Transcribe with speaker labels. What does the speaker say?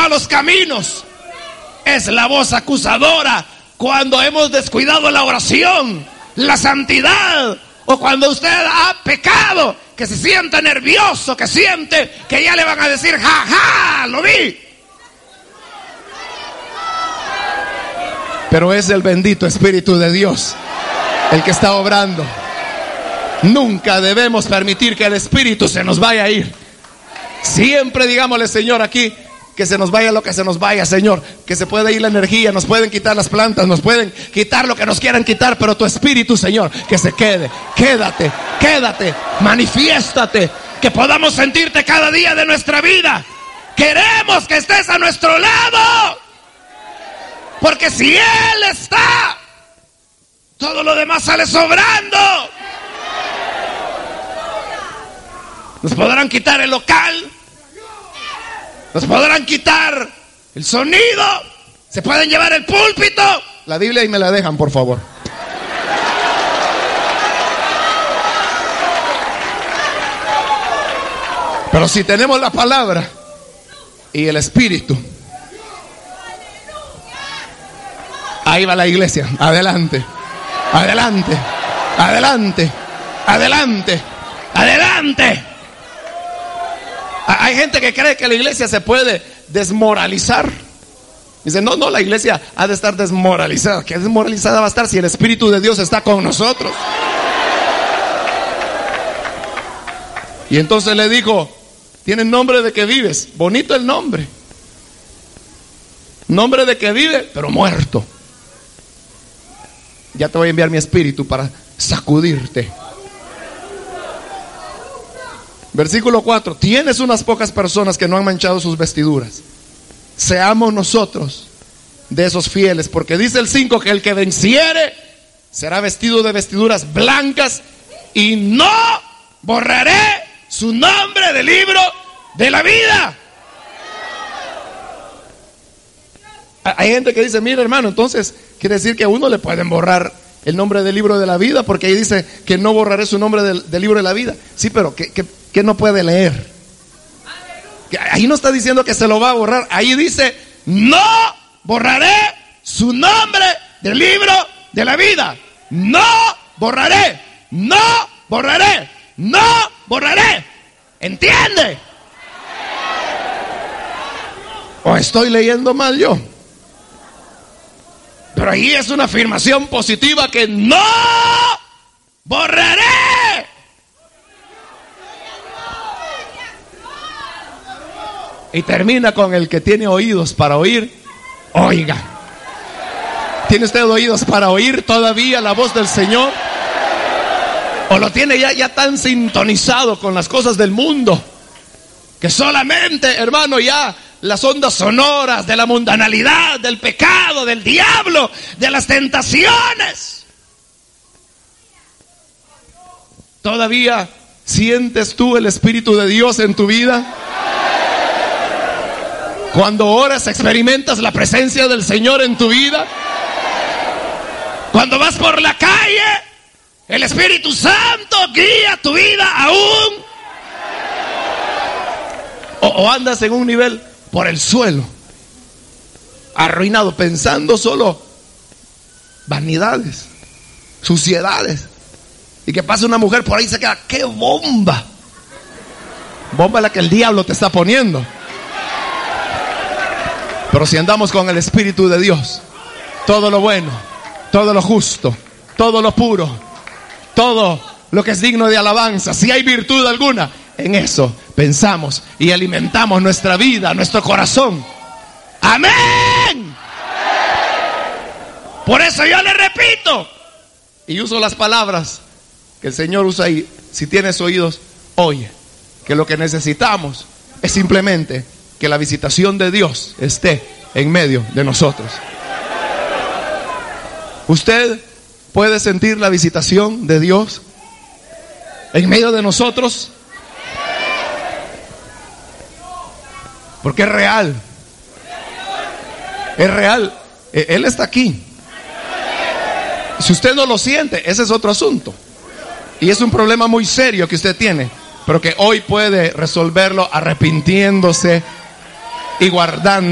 Speaker 1: malos caminos. Es la voz acusadora cuando hemos descuidado la oración, la santidad, o cuando usted ha pecado, que se siente nervioso, que siente que ya le van a decir, ja, ja, lo vi. Pero es el bendito Espíritu de Dios el que está obrando. Nunca debemos permitir que el Espíritu se nos vaya a ir. Siempre digámosle, Señor, aquí, que se nos vaya lo que se nos vaya, Señor. Que se puede ir la energía, nos pueden quitar las plantas, nos pueden quitar lo que nos quieran quitar, pero tu Espíritu, Señor, que se quede. Quédate, quédate, manifiéstate, que podamos sentirte cada día de nuestra vida. Queremos que estés a nuestro lado, porque si Él está, todo lo demás sale sobrando. Nos podrán quitar el local, nos podrán quitar el sonido, se pueden llevar el púlpito. La Biblia ahí me la dejan, por favor. Pero si tenemos la palabra y el Espíritu, ahí va la iglesia. Adelante, adelante, adelante, adelante, adelante. Hay gente que cree que la iglesia se puede desmoralizar. Dice, no, la iglesia ha de estar desmoralizada. ¿Qué desmoralizada va a estar si el Espíritu de Dios está con nosotros? Y entonces le dijo, ¿tienes nombre de que vives? Bonito el nombre. Nombre de que vive, pero muerto. Ya te voy a enviar mi Espíritu para sacudirte. Versículo 4. Tienes unas pocas personas que no han manchado sus vestiduras. Seamos nosotros de esos fieles, porque dice el 5 que el que venciere será vestido de vestiduras blancas y no borraré su nombre del libro de la vida. Hay gente que dice, mira hermano, entonces quiere decir que a uno le pueden borrar el nombre del libro de la vida, porque ahí dice que no borraré su nombre del libro de la vida. Sí, pero que no puede leer. Que ahí no está diciendo que se lo va a borrar. Ahí dice, no borraré su nombre del libro de la vida. No borraré, no borraré, no borraré. ¿Entiende? ¿O estoy leyendo mal yo? Pero ahí es una afirmación positiva, que no borraré. Y termina con el que tiene oídos para oír, oiga. ¿Tiene usted oídos para oír todavía la voz del Señor? ¿O lo tiene ya tan sintonizado con las cosas del mundo que solamente, hermano, ya las ondas sonoras de la mundanalidad, del pecado, del diablo, de las tentaciones? ¿Todavía sientes tú el Espíritu de Dios en tu vida? Cuando oras, experimentas la presencia del Señor en tu vida. Cuando vas por la calle, el Espíritu Santo guía tu vida aún. O andas en un nivel por el suelo, arruinado, pensando solo vanidades, suciedades. Y que pasa una mujer por ahí y se queda, ¡qué bomba! Bomba la que el diablo te está poniendo. Pero si andamos con el Espíritu de Dios, todo lo bueno, todo lo justo, todo lo puro, todo lo que es digno de alabanza, si hay virtud alguna, en eso pensamos y alimentamos nuestra vida, nuestro corazón. ¡Amén! Por eso yo le repito y uso las palabras que el Señor usa ahí. Si tienes oídos, oye, que lo que necesitamos es simplemente que la visitación de Dios esté en medio de nosotros. ¿Usted puede sentir la visitación de Dios en medio de nosotros? Porque es real. Es real. Él está aquí. Si usted no lo siente, ese es otro asunto. Y es un problema muy serio que usted tiene, pero que hoy puede resolverlo arrepintiéndose y guardando